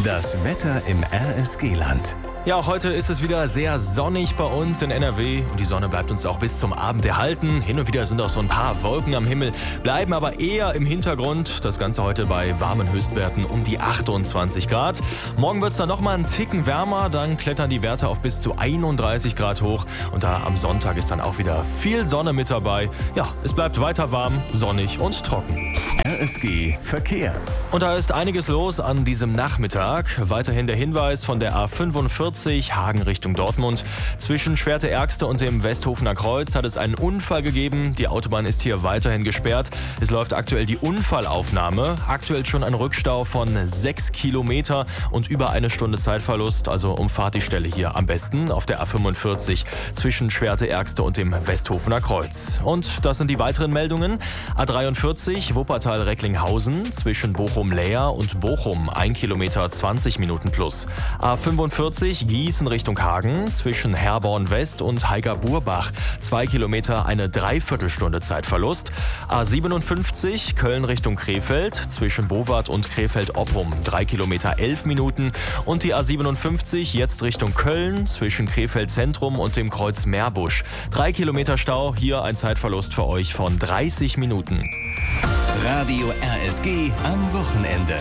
Das Wetter im RSG-Land. Ja, auch heute ist es wieder sehr sonnig bei uns in NRW und die Sonne bleibt uns auch bis zum Abend erhalten. Hin und wieder sind auch so ein paar Wolken am Himmel, bleiben aber eher im Hintergrund. Das Ganze heute bei warmen Höchstwerten um die 28 Grad. Morgen wird es dann nochmal einen Ticken wärmer, dann klettern die Werte auf bis zu 31 Grad hoch und da am Sonntag ist dann auch wieder viel Sonne mit dabei. Ja, es bleibt weiter warm, sonnig und trocken. RSG Verkehr. Und da ist einiges los an diesem Nachmittag. Weiterhin der Hinweis von der A45 Hagen Richtung Dortmund. Zwischen Schwerte-Ärgste und dem Westhofener Kreuz hat es einen Unfall gegeben. Die Autobahn ist hier weiterhin gesperrt. Es läuft aktuell die Unfallaufnahme. Aktuell schon ein Rückstau von 6 Kilometer und über eine Stunde Zeitverlust. Also umfahrt die Stelle hier am besten auf der A45 zwischen Schwerte-Ärgste und dem Westhofener Kreuz. Und das sind die weiteren Meldungen. A43 Wuppertal-Recklinghausen zwischen Bochum-Leer und Bochum 1 Kilometer 20 Minuten plus. A45 Gießen Richtung Hagen zwischen Herborn West und Heiger-Burbach 2 Kilometer eine Dreiviertelstunde Zeitverlust. A57 Köln Richtung Krefeld zwischen Bowart und Krefeld-Oppum 3 Kilometer 11 Minuten und die A57 jetzt Richtung Köln zwischen Krefeld Zentrum und dem Kreuz Meerbusch 3 Kilometer Stau, hier ein Zeitverlust für euch von 30 Minuten. Radio RSG am Wochenende.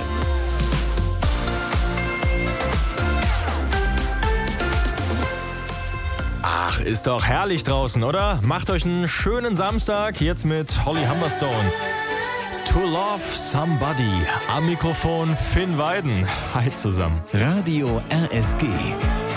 Ach, ist doch herrlich draußen, oder? Macht euch einen schönen Samstag jetzt mit Holly Humberstone. To Love Somebody. Am Mikrofon Finn Weiden. Hi zusammen. Radio RSG.